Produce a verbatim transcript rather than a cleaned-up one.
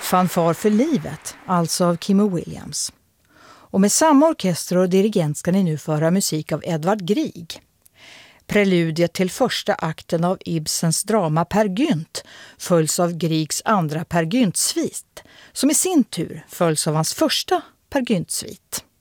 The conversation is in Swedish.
Fanfar för livet, alltså av Kimmo Williams. Och med samma orkester och dirigent ska ni nu få höra musik av Edvard Grieg. Preludiet till första akten av Ibsens drama Per Gynt följs av Griegs andra Per Gynt-svit, som i sin tur följs av hans första Per Gynt-svit.